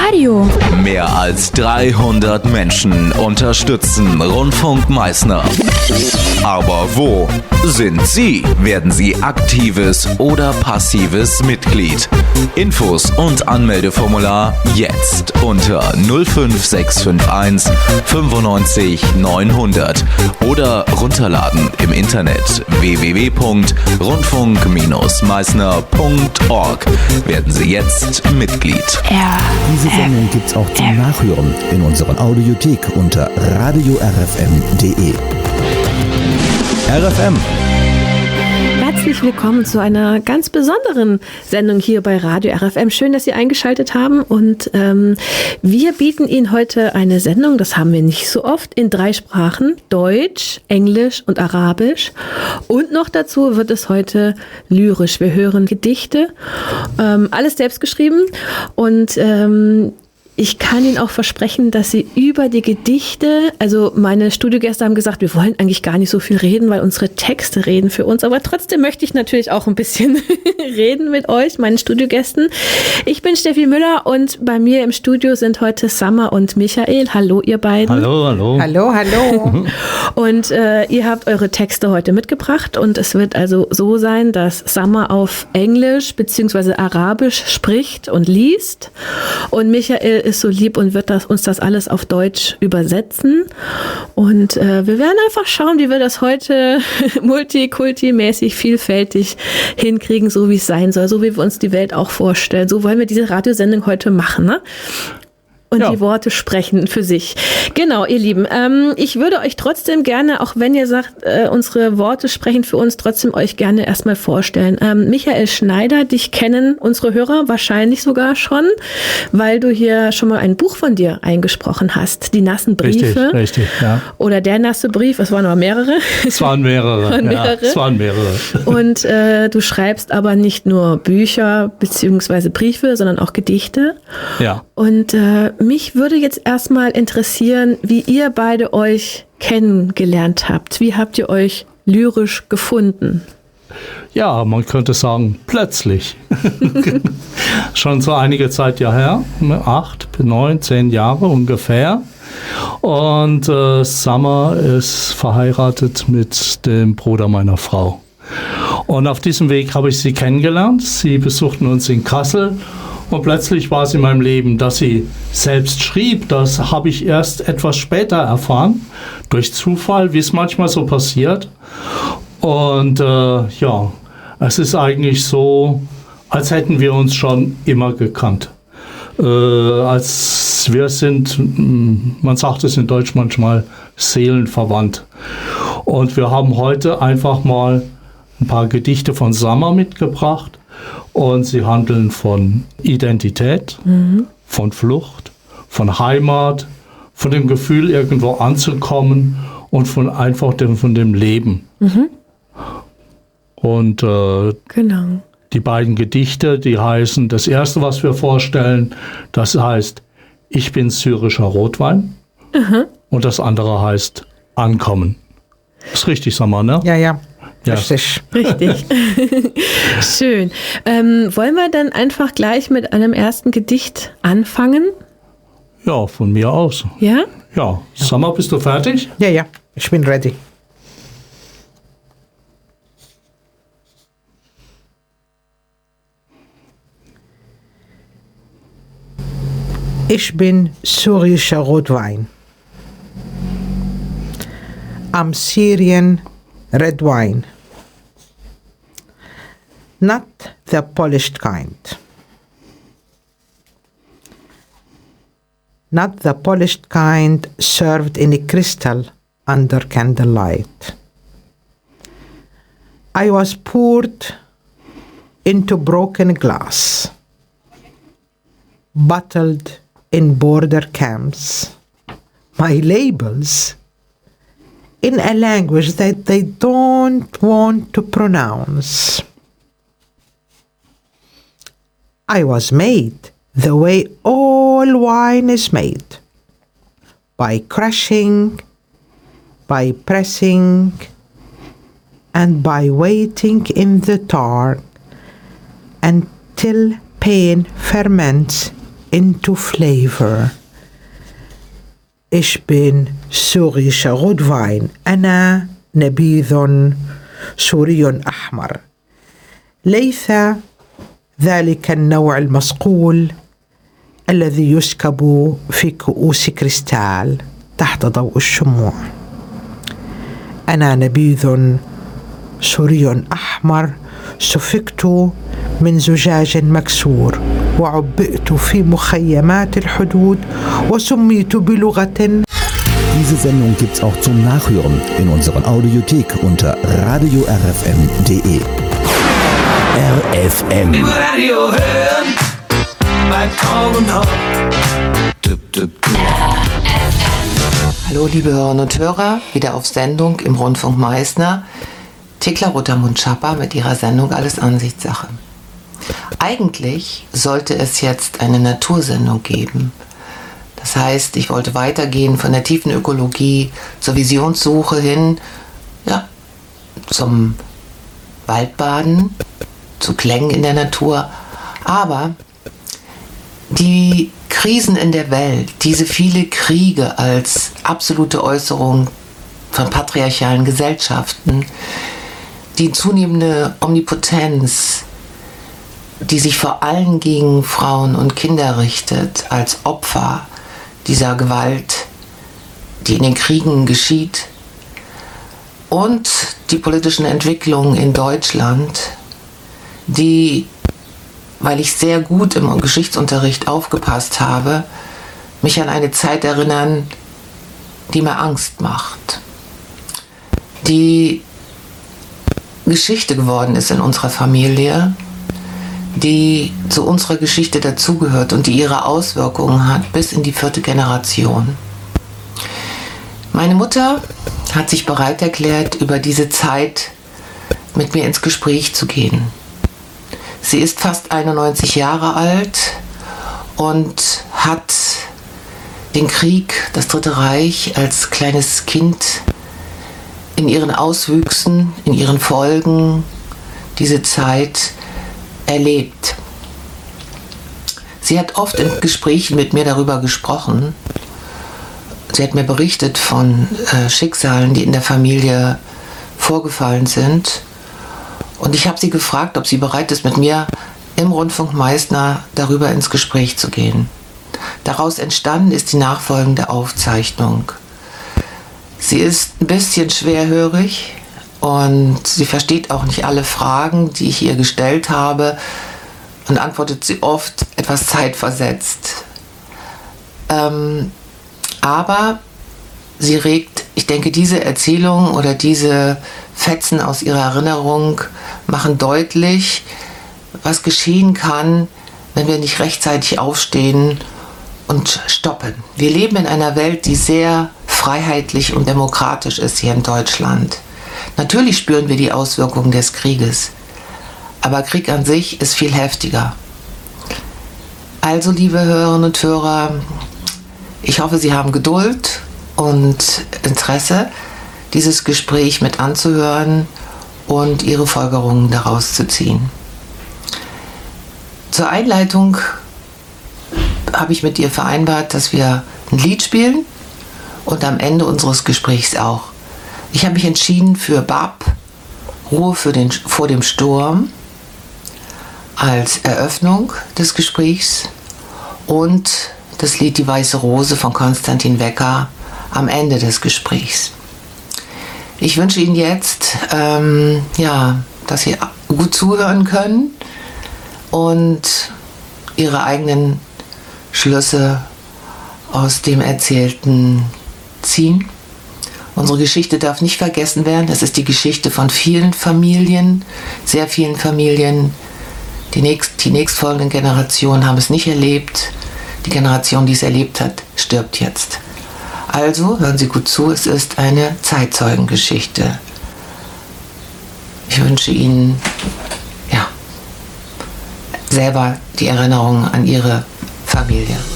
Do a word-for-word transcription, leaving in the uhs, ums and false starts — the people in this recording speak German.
Radio. Mehr als dreihundert Menschen unterstützen Rundfunk Meißner. Aber wo sind Sie? Werden Sie aktives oder passives Mitglied? Infos und Anmeldeformular jetzt unter null fünf sechs fünf eins fünfundneunzig neunhundert oder runterladen im Internet w w w punkt rundfunk meißner punkt org. Werden Sie jetzt Mitglied. Ja. Diese Sendung gibt's auch zum Nachhören in unserer Audiothek unter radio r f m punkt d e. R F M. Herzlich willkommen zu einer ganz besonderen Sendung hier bei Radio R F M. Schön, dass Sie eingeschaltet haben und ähm, wir bieten Ihnen heute eine Sendung, das haben wir nicht so oft, in drei Sprachen, Deutsch, Englisch und Arabisch und noch dazu wird es heute lyrisch. Wir hören Gedichte, ähm, alles selbst geschrieben und ähm, ich kann Ihnen auch versprechen, dass Sie über die Gedichte, also meine Studiogäste haben gesagt, wir wollen eigentlich gar nicht so viel reden, weil unsere Texte reden für uns, aber trotzdem möchte ich natürlich auch ein bisschen reden mit euch, meinen Studiogästen. Ich bin Steffi Müller und bei mir im Studio sind heute Summer und Michael. Hallo ihr beiden. Hallo, hallo. Hallo, hallo. Und äh, ihr habt eure Texte heute mitgebracht und es wird also so sein, dass Summer auf Englisch bzw. Arabisch spricht und liest und Michael ist so lieb und wird das, uns das alles auf Deutsch übersetzen. Und äh, wir werden einfach schauen, wie wir das heute multikulti-mäßig vielfältig hinkriegen, so wie es sein soll, so wie wir uns die Welt auch vorstellen. So wollen wir diese Radiosendung heute machen, ne? Und ja. Die Worte sprechen für sich. Genau, ihr Lieben. Ähm, ich würde euch trotzdem gerne, auch wenn ihr sagt, äh, unsere Worte sprechen für uns, trotzdem euch gerne erstmal vorstellen. Ähm, Michael Schneider, dich kennen unsere Hörer wahrscheinlich sogar schon, weil du hier schon mal ein Buch von dir eingesprochen hast. Die nassen Briefe. Richtig, richtig, ja. Oder der nasse Brief, es waren noch mehrere. Es waren mehrere, waren mehrere. Ja, es waren mehrere. Und äh, du schreibst aber nicht nur Bücher beziehungsweise Briefe, sondern auch Gedichte. Ja. Und äh, mich würde jetzt erstmal interessieren, wie ihr beide euch kennengelernt habt. Wie habt ihr euch lyrisch gefunden? Ja, man könnte sagen, plötzlich. Schon so einige Zeit ja her, acht, neun, zehn Jahre ungefähr. Und äh, Summer ist verheiratet mit dem Bruder meiner Frau. Und auf diesem Weg habe ich sie kennengelernt. Sie besuchten uns in Kassel. Und plötzlich war es in meinem Leben, dass sie selbst schrieb. Das habe ich erst etwas später erfahren, durch Zufall, wie es manchmal so passiert. Und äh, ja, es ist eigentlich so, als hätten wir uns schon immer gekannt. Äh, als wir sind, man sagt es in Deutsch manchmal, seelenverwandt. Und wir haben heute einfach mal ein paar Gedichte von Summer mitgebracht. Und sie handeln von Identität, mhm. von Flucht, von Heimat, von dem Gefühl, irgendwo anzukommen und von einfach dem, von dem Leben. Mhm. Und äh, genau. Die beiden Gedichte, die heißen, das erste, was wir vorstellen, das heißt, ich bin syrischer Rotwein. Mhm. Und das andere heißt, Ankommen. Ist richtig, Summer, ne? Ja, ja. Ja. Richtig. Richtig. Schön. Ähm, wollen wir dann einfach gleich mit einem ersten Gedicht anfangen? Ja, von mir aus. Ja? Ja. Summer, bist du fertig? Ja, ja. Ich bin ready. Ich bin syrischer Rotwein. Am Syrien red wine. Not the polished kind. Not the polished kind served in a crystal under candlelight. I was poured into broken glass, bottled in border camps. My labels in a language that they don't want to pronounce. I was made the way all wine is made, by crushing, by pressing, and by waiting in the dark until pain ferments into flavor. Ich bin syrischer Rotwein. أنا نبيذ سوري أحمر. ليس ذلك النوع المصقول الذي يسكب في كؤوس كريستال تحت ضوء الشموع. أنا نبيذ سوري أحمر سفكت من زجاج مكسور وعبئت في مخيمات الحدود وسميت بلغة. Diese Sendung gibt's auch zum Nachhören in unserer Audiothek unter radio r f m punkt d e. R F M. Radio hören, beim Augen auf. Hallo liebe Hörerinnen und Hörer, wieder auf Sendung im Rundfunk Meißner. Thekla Rotermund-Schapper mit ihrer Sendung Alles Ansichtssache. Eigentlich sollte es jetzt eine Natursendung geben. Das heißt, ich wollte weitergehen von der tiefen Ökologie zur Visionssuche hin, ja, zum Waldbaden, zu Klängen in der Natur. Aber die Krisen in der Welt, diese viele Kriege als absolute Äußerung von patriarchalen Gesellschaften, die zunehmende Omnipotenz, die sich vor allem gegen Frauen und Kinder richtet, als Opfer dieser Gewalt, die in den Kriegen geschieht, und die politischen Entwicklungen in Deutschland, die, weil ich sehr gut im Geschichtsunterricht aufgepasst habe, mich an eine Zeit erinnern, die mir Angst macht, die Geschichte geworden ist in unserer Familie, die zu unserer Geschichte dazugehört und die ihre Auswirkungen hat bis in die vierte Generation. Meine Mutter hat sich bereit erklärt, über diese Zeit mit mir ins Gespräch zu gehen. Sie ist fast einundneunzig Jahre alt und hat den Krieg, das Dritte Reich, als kleines Kind in ihren Auswüchsen, in ihren Folgen, diese Zeit erlebt. Sie hat oft in Gesprächen mit mir darüber gesprochen. Sie hat mir berichtet von äh, Schicksalen, die in der Familie vorgefallen sind. Und ich habe sie gefragt, ob sie bereit ist, mit mir im Rundfunk Meißner darüber ins Gespräch zu gehen. Daraus entstanden ist die nachfolgende Aufzeichnung. Sie ist ein bisschen schwerhörig und sie versteht auch nicht alle Fragen, die ich ihr gestellt habe, und antwortet sie oft etwas zeitversetzt. Ähm, aber sie regt, ich denke, diese Erzählung oder diese Fetzen aus ihrer Erinnerung machen deutlich, was geschehen kann, wenn wir nicht rechtzeitig aufstehen und stoppen. Wir leben in einer Welt, die sehr freiheitlich und demokratisch ist hier in Deutschland. Natürlich spüren wir die Auswirkungen des Krieges, aber Krieg an sich ist viel heftiger. Also, liebe Hörerinnen und Hörer, ich hoffe, Sie haben Geduld und Interesse, dieses Gespräch mit anzuhören und Ihre Folgerungen daraus zu ziehen. Zur Einleitung habe ich mit ihr vereinbart, dass wir ein Lied spielen und am Ende unseres Gesprächs auch. Ich habe mich entschieden für Bab, Ruhe für den, vor dem Sturm, als Eröffnung des Gesprächs und das Lied Die Weiße Rose von Konstantin Wecker am Ende des Gesprächs. Ich wünsche Ihnen jetzt, ähm, ja, dass Sie gut zuhören können und Ihre eigenen Schlüsse aus dem Erzählten ziehen. Unsere Geschichte darf nicht vergessen werden. Es ist die Geschichte von vielen Familien, sehr vielen Familien. Die, nächst, die nächstfolgenden Generationen haben es nicht erlebt. Die Generation, die es erlebt hat, stirbt jetzt. Also, hören Sie gut zu, es ist eine Zeitzeugengeschichte. Ich wünsche Ihnen, ja, selber die Erinnerung an Ihre Familie.